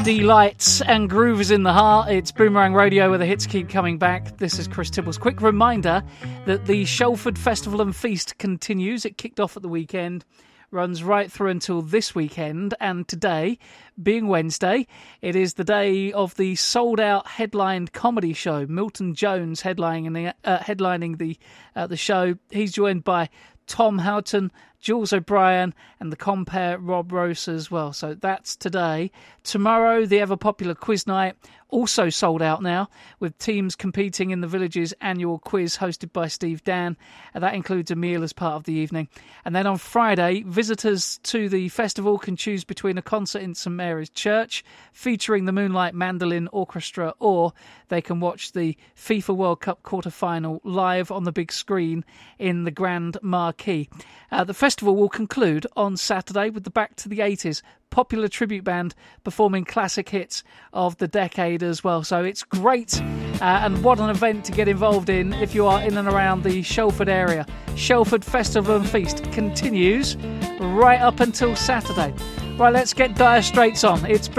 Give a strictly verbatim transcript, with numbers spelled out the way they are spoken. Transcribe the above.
Delights and grooves in the heart. It's Boomerang Radio where the hits keep coming back. This is Chris Tibbles. Quick reminder that the Shelford Festival and Feast continues. It kicked off at the weekend, runs right through until this weekend, and today, being Wednesday, it is the day of the sold-out headlined comedy show. Milton Jones headlining the uh, headlining the uh, the show. He's joined by Tom Houghton, Jules O'Brien, and the compere Rob Rose as well. So that's today. Tomorrow, the ever-popular quiz night, also sold out now, with teams competing in the Village's annual quiz hosted by Steve Dan. And that includes a meal as part of the evening. And then on Friday, visitors to the festival can choose between a concert in St Mary's Church featuring the Moonlight Mandolin Orchestra, or they can watch the FIFA World Cup quarter-final live on the big screen in the Grand Marquee. Uh, the festival will conclude on Saturday with the Back to the eighties popular tribute band performing classic hits of the decade as well. So it's great, uh, and what an event to get involved in if you are in and around the Shelford area. Shelford Festival and Feast continues right up until Saturday. Right, let's get Dire Straits on. It's